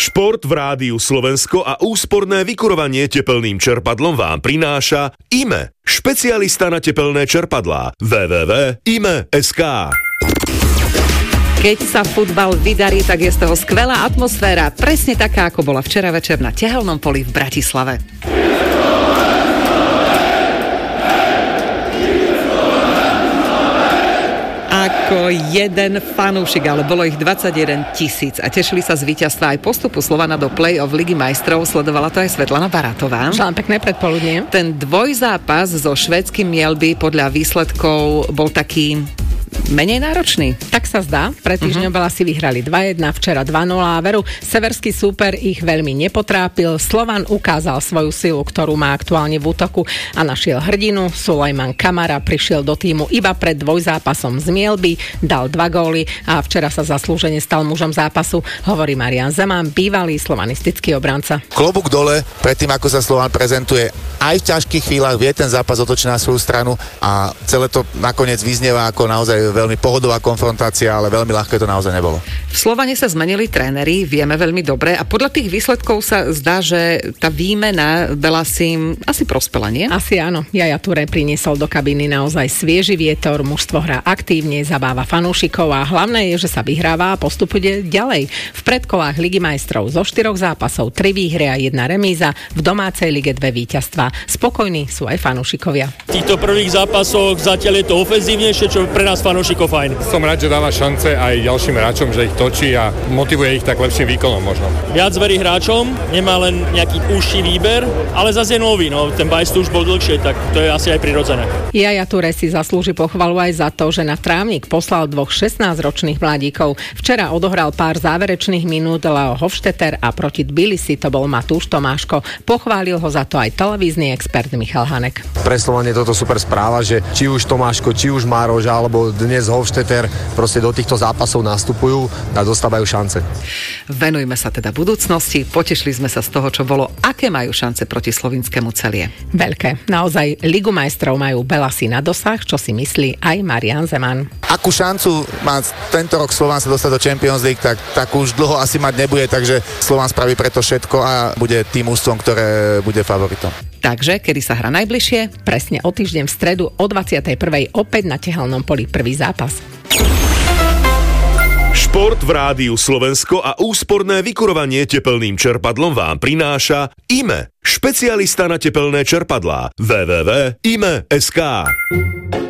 Šport v Rádiu Slovensko a úsporné vykurovanie tepelným čerpadlom vám prináša IME, špecialista na tepelné čerpadlá. www.ime.sk. Keď sa futbal vydarí, tak je z toho skvelá atmosféra, presne taká, ako bola včera večer na tehelnom poli v Bratislave. Ako jeden fanúšik, ale bolo ich 21 000 a tešili sa z víťazstva aj postupu Slovana do play-off Ligy majstrov. Sledovala to aj Svetlana Barátová. Želám pekné predpoludnie. Ten dvojzápas so švédskym Mjällby podľa výsledkov bol taký menej náročný. Tak sa zdá. Pred týždňom si vyhrali 2-1, včera 2-0 a veru severský súper ich veľmi nepotrápil. Slovan ukázal svoju silu, ktorú má aktuálne v útoku a našiel hrdinu. Sulejman Kamara prišiel do týmu iba pred dvojzápasom z Mjällby, dal 2 góly a včera sa zaslúžene stal mužom zápasu, hovorí Marian Zeman, bývalý slovanistický obranca. Klobúk dole, predtým ako sa Slovan prezentuje, aj v ťažkých chvíľach vie ten zápas otočiť na svoju stranu a celé to nakoniec vyznieva ako naozaj veľmi pohodová konfrontácia, ale veľmi ľahké to naozaj nebolo. V Slovane sa zmenili tréneri, vieme veľmi dobre a podľa tých výsledkov sa zdá, že tá výmena Belasim asi prospela, nie? Asi áno. Yaya Touré priniesol do kabíny naozaj svieži vietor, mužstvo hrá aktívne, zabáva fanúšikov a hlavné je, že sa vyhráva a postupuje ďalej. V predkolách Ligy majstrov zo 4 zápasov 3 výhry a 1 remíza, v domácej lige 2 víťazstvá. Spokojní sú aj fanúšikovia. V týchto prvých zápasoch zatiaľ je to ofenzívnejšie, čo pre nás fanúšikov fajn. Som rád, že dáva šance aj ďalším hráčom, že ich točí a motivuje ich tak lepším výkonom možno. Viac verí hráčom, nemá len nejaký užší výber, ale zase je nový, no. Ten bajs tu už bol dlhšie, tak to je asi aj prirodzené. Yaya Touré si zaslúži pochvalu aj za to, že na trávnik poslal 2 16-ročných mladíkov. Včera odohral pár záverečných minút Leo Hofstetter a proti Tbilisi to bol Matúš Tomáško. Pochválil ho za to aj televízny expert Michal Hanek. Pre Slovan je toto super správa, že či už Tomáško, či už Mároš, alebo dnes Hofstetter proste do týchto zápasov nastupujú a dostávajú šance. Venujme sa teda budúcnosti, potešili sme sa z toho, čo bolo. Aké majú šance proti slovinskému Celie? Veľké. Naozaj Ligu majstrov majú Belasi na dosah, čo si myslí aj Marian Zeman. Akú šancu má tento rok Slovan sa dostať do Champions League, tak už dlho asi mať nebude, takže Slovan spraví preto všetko a bude tým ústvom, ktoré bude favoritom. Takže, kedy sa hrá najbližšie? Presne o týždeň v stredu o 21. opäť na tehelnom poli prvý zápas. Šport v Rádiu Slovensko a úsporné vykurovanie tepelným čerpadlom vám prináša IME, špecialista na tepelné čerpadlá. www.ime.sk.